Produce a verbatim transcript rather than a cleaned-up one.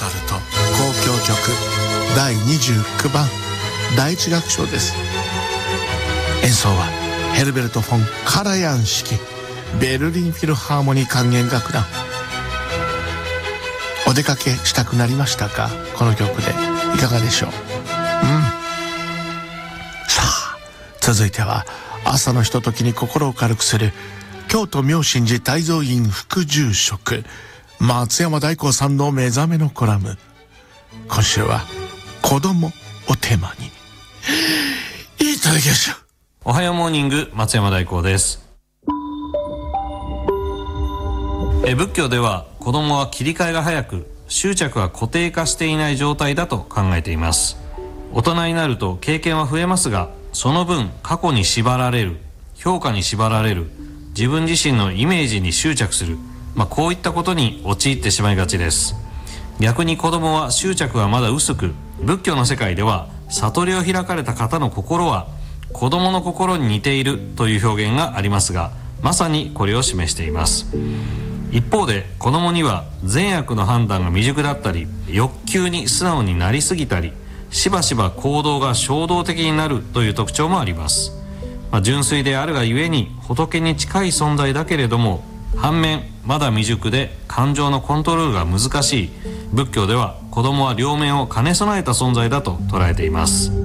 ザルト交響曲だいにじゅうきゅうばん第一楽章です。演奏はヘルベルト・フォン・カラヤン指揮ベルリンフィルハーモニー管弦楽団。お出かけしたくなりましたか？この曲でいかがでしょう。うん。さあ続いては朝のひとときに心を軽くする京都妙心寺大蔵院副住職松山大光さんの目覚めのコラム。今週は子供をテーマにいただきましょう。 おはようモーニング、松山大光です。え仏教では子供は切り替えが早く執着が固定化していない状態だと考えています。大人になると経験は増えますが、その分過去に縛られる、評価に縛られる、自分自身のイメージに執着する、まあ、こういったことに陥ってしまいがちです。逆に子供は執着がまだ薄く、仏教の世界では悟りを開かれた方の心は子供の心に似ているという表現がありますが、まさにこれを示しています。一方で子供には善悪の判断が未熟だったり、欲求に素直になりすぎたり、しばしば行動が衝動的になるという特徴もあります。まあ、純粋であるがゆえに仏に近い存在だけれども、反面まだ未熟で感情のコントロールが難しい仏教では子供は両面を兼ね備えた存在だと捉えています。